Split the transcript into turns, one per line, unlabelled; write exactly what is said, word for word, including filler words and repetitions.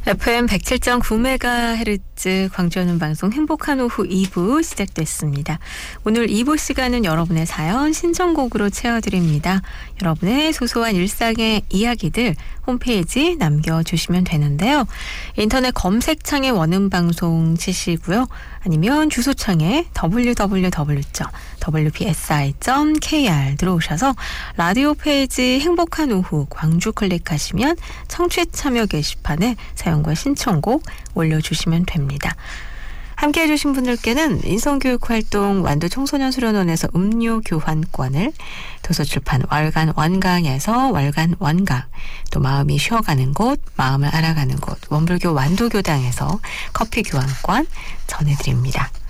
에프엠 백칠 점 구 메가헤르츠 광주하는 방송 행복한 오후 이 부 시작됐습니다. 오늘 이 부 시간은 여러분의 사연 신청곡으로 채워드립니다. 여러분의 소소한 일상의 이야기들 홈페이지 남겨주시면 되는데요. 인터넷 검색창에 원음 방송 치시고요. 아니면 주소창에 더블유 더블유 더블유 점 더블유 피 에스 아이 점 케이 알 들어오셔서 라디오 페이지 행복한 오후 광주 클릭하시면 청취 참여 게시판에 사연과 신청곡 올려주시면 됩니다. 함께해 주신 분들께는 인성교육활동 완도 청소년 수련원에서 음료 교환권을, 도서출판 월간 원강에서 월간 원강, 또 마음이 쉬어가는 곳, 마음을 알아가는 곳 원불교 완도교당에서 커피 교환권 전해드립니다.